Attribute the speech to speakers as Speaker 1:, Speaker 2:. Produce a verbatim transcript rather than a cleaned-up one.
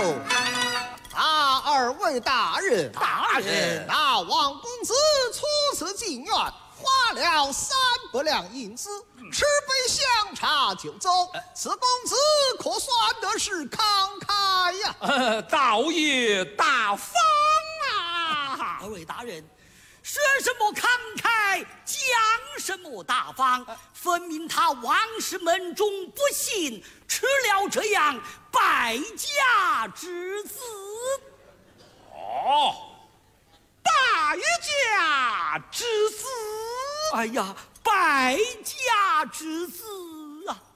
Speaker 1: 哟，啊，二位大人，
Speaker 2: 大人，
Speaker 1: 那王公子初次进园，花了三百两银子，吃杯香茶就走，此公子可算得是慷慨呀！
Speaker 2: 呃，道爷大方啊！
Speaker 3: 二位大人，说什么慷慨，讲什么大方，分明他王氏门中不幸吃了这样败家之子。
Speaker 2: 哦，败家之子。
Speaker 3: 哎呀，败家之子啊！